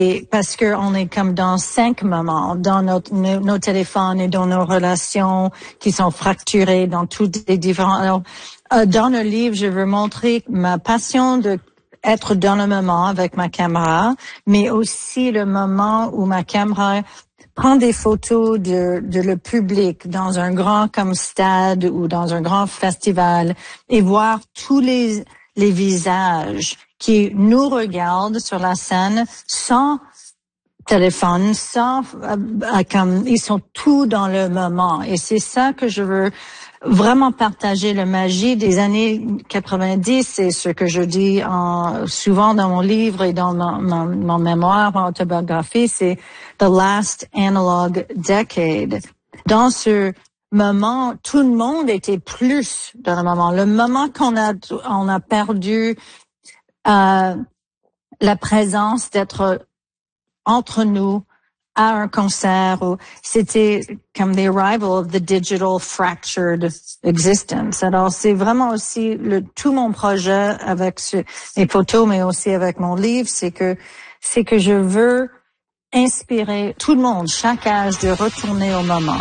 parce que on est comme dans 5 moments, dans nos téléphones et dans nos relations qui sont fracturées dans tous les différents. Alors, dans le livre, je veux montrer ma passion de être dans le moment avec ma caméra, mais aussi le moment où ma caméra prend des photos de le public dans un grand comme stade ou dans un grand festival et voir tous les visages qui nous regardent sur la scène sans téléphone, sans comme ils sont tous dans le moment. Et c'est ça que je veux vraiment partager, la magie des années 90. C'est ce que je dis souvent dans mon livre et dans mon mémoire, mon autobiographie, c'est The Last Analog Decade. Dans ce moment, tout le monde était plus dans le moment. Le moment qu'on a perdu la présence d'être entre nous à un concert, c'était comme the arrival of the digital fractured existence. Alors c'est vraiment aussi tout mon projet avec mes photos, mais aussi avec mon livre, c'est que je veux inspirer tout le monde, chaque âge, de retourner au moment.